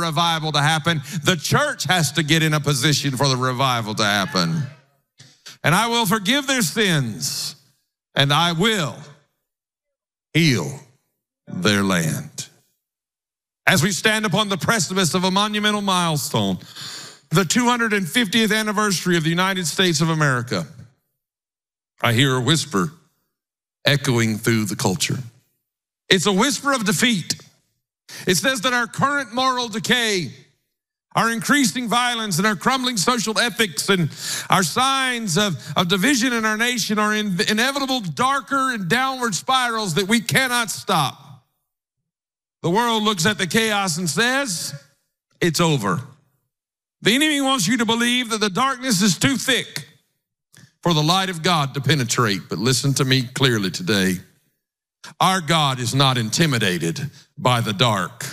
revival to happen. The church has to get in a position for the revival to happen. And I will forgive their sins, and I will heal their land. As we stand upon the precipice of a monumental milestone, the 250th anniversary of the United States of America, I hear a whisper echoing through the culture. It's a whisper of defeat. It says that our current moral decay, our increasing violence and our crumbling social ethics and our signs of division in our nation are inevitable darker and downward spirals that we cannot stop. The world looks at the chaos and says, it's over. The enemy wants you to believe that the darkness is too thick for the light of God to penetrate. But listen to me clearly today. Our God is not intimidated by the dark.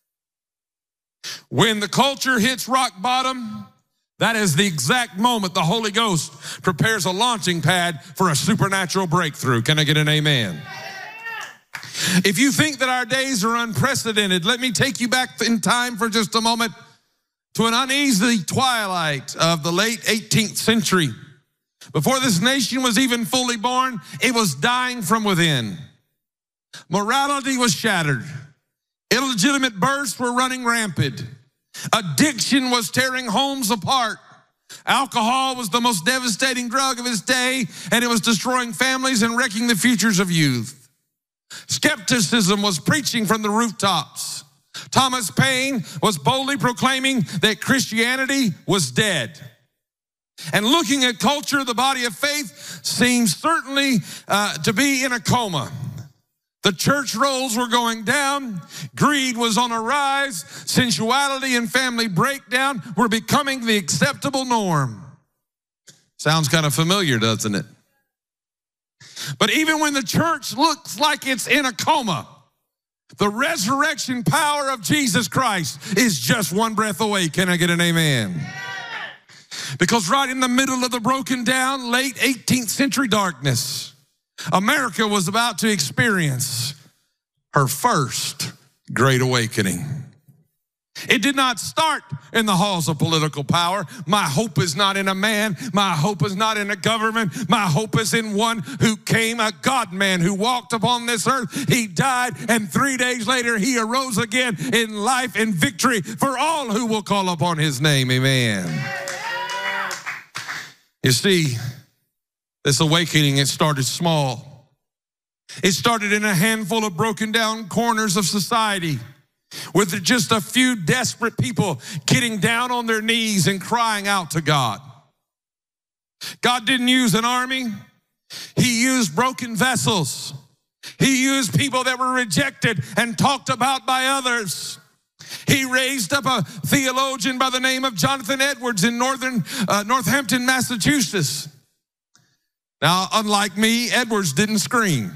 When the culture hits rock bottom, that is the exact moment the Holy Ghost prepares a launching pad for a supernatural breakthrough. Can I get an amen? If you think that our days are unprecedented, let me take you back in time for just a moment to an uneasy twilight of the late 18th century. Before this nation was even fully born, it was dying from within. Morality was shattered. Illegitimate births were running rampant. Addiction was tearing homes apart. Alcohol was the most devastating drug of its day, and it was destroying families and wrecking the futures of youth. Skepticism was preaching from the rooftops. Thomas Paine was boldly proclaiming that Christianity was dead. And looking at culture, the body of faith seems certainly to be in a coma. The church rolls were going down. Greed was on a rise. Sensuality and family breakdown were becoming the acceptable norm. Sounds kind of familiar, doesn't it? But even when the church looks like it's in a coma, the resurrection power of Jesus Christ is just one breath away. Can I get an amen? Because right in the middle of the broken down late 18th century darkness, America was about to experience her first great awakening. It did not start in the halls of political power. My hope is not in a man. My hope is not in a government. My hope is in one who came, a God-man who walked upon this earth. He died, and 3 days later, he arose again in life and victory for all who will call upon his name. Amen. You see, this awakening, it started small. It started in a handful of broken down corners of society, with just a few desperate people getting down on their knees and crying out to God. God didn't use an army. He used broken vessels. He used people that were rejected and talked about by others. He raised up a theologian by the name of Jonathan Edwards in Northampton, Massachusetts. Now, unlike me, Edwards didn't scream.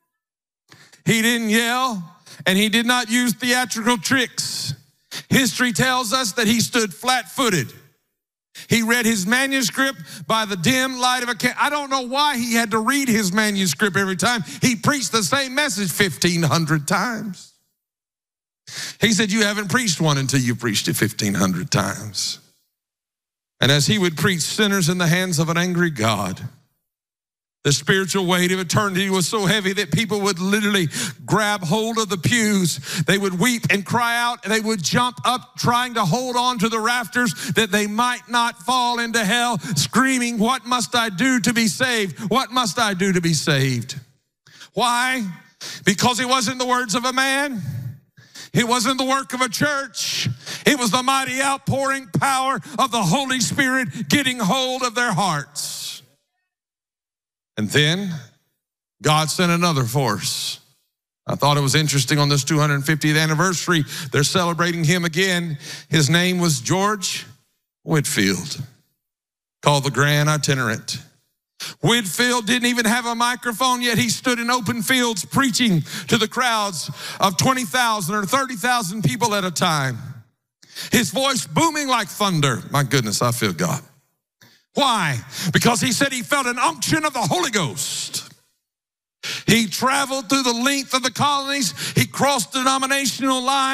He didn't yell. And he did not use theatrical tricks. History tells us that he stood flat-footed. He read his manuscript by the dim light of a candle. I don't know why he had to read his manuscript every time. He preached the same message 1,500 times. He said, you haven't preached one until you preached it 1,500 times. And as he would preach sinners in the hands of an angry God, the spiritual weight of eternity was so heavy that people would literally grab hold of the pews. They would weep and cry out, and they would jump up trying to hold on to the rafters that they might not fall into hell, screaming, what must I do to be saved? What must I do to be saved? Why? Because it wasn't the words of a man. It wasn't the work of a church. It was the mighty outpouring power of the Holy Spirit getting hold of their hearts. And then God sent another force. I thought it was interesting on this 250th anniversary, they're celebrating him again. His name was George Whitefield, called the Grand Itinerant. Whitefield didn't even have a microphone, yet he stood in open fields preaching to the crowds of 20,000 or 30,000 people at a time. His voice booming like thunder. My goodness, I feel God. Why? Because he said he felt an unction of the Holy Ghost. He traveled through the length of the colonies. He crossed denominational lines.